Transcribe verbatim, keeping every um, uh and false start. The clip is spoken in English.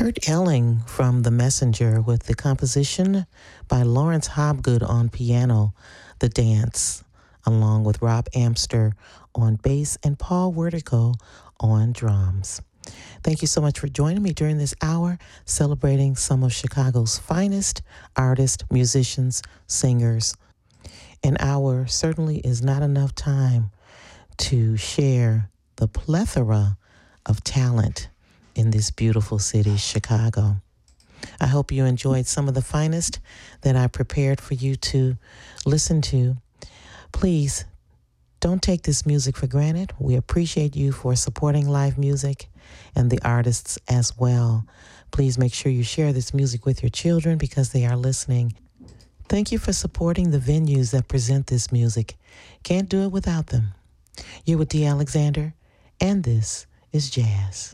Kurt Elling from The Messenger with the composition by Lawrence Hobgood on piano, The Dance, along with Rob Amster on bass and Paul Wertico on drums. Thank you so much for joining me during this hour, celebrating some of Chicago's finest artists, musicians, singers. An hour certainly is not enough time to share the plethora of talent in this beautiful city, Chicago. I hope you enjoyed some of the finest that I prepared for you to listen to. Please don't take this music for granted. We appreciate you for supporting live music and the artists as well. Please make sure you share this music with your children because they are listening. Thank you for supporting the venues that present this music. Can't do it without them. You're with D. Alexander, and this is Jazz.